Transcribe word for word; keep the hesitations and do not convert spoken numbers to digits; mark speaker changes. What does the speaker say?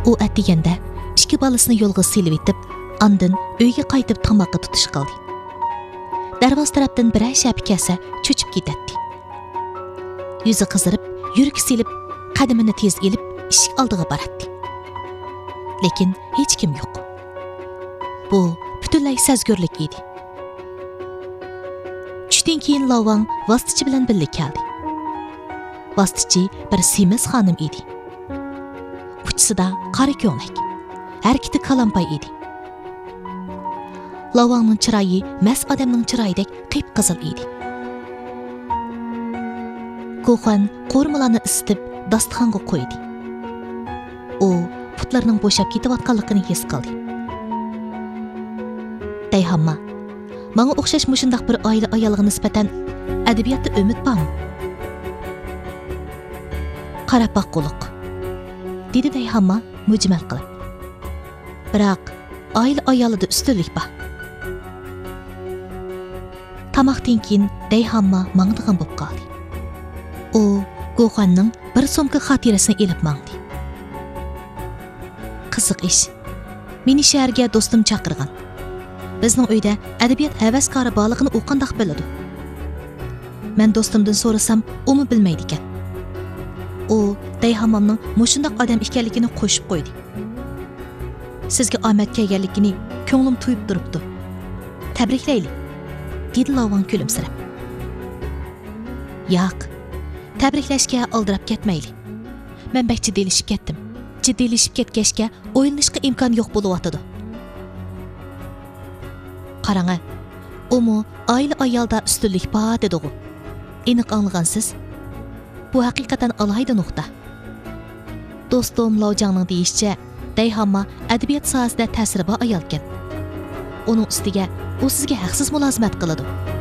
Speaker 1: u atdiganda ikki bolasini yo'lga silib etib, andin uyga qaytib tomoqqa tutish qildi. Darvoza tarafdan birer shapi kelsa, cho'chib ketadi. Yuzi qizarib, yuragi silib, qadamini tez elib, eshik oldiga boradi. Lekin hech kim yo'q. Bu butunlay sezgurlik edi. Tushdan keyin Lavang vositachi bilan birga keldi. Vositachi bir semiz xonim edi. Uchisida qora ko'ylak, harakati qalampay edi. Lavangning chiroyi mas odamning chiroyidek qip-qizil edi. Go'xan qo'rmalarni isitib dasturxonga qo'ydi. U putlarning bo'shab ketayotganligini his qildi. Dayhamma, menga o'xshash mushundaq bir oila ayolga nisbatan adabiyotda umid bormi? Qarab boqquluq, dedi Dayhamma mujmal qilib. Biroq oila ayolida ustunlik bor. Tamoqdan keyin Dayhamma mangdigan bo'lib qoldi. U Go'xanning bir so'mka xotirasini elib mangdi. Qiziq ish. Meni shaharga do'stim chaqirgan. Bizning uyda adabiyot havaskori borligini u qandoq biladi? Men do'stimdan so'rasam, uni bilmaydi ekan. U Dayhammamning mushundaq odam ekanligini qo'shib qo'ydi. Sizga omad kelganligini ko'nglim tuyib turibdi. Tabriklaylik, dedi Lavang kulimsirab. Yo'q, tabriklashga aldirab ketmaylik. Men bak jiddilashib ketdim. Jiddilashib ketgachga o'yinlashga imkon yo'q bo'layotdi. Qarang, umu oila ayolda ustunlik bor dedi u. Aniq anglagansiz? Bu haqiqatan alohida nuqta. Do'stim Lavjangning deyishicha, Dayhamma adabiyot sohasida ta'siri bor ayol ekan. Uning ustiga u sizga haqsiz mulozimat qiladi.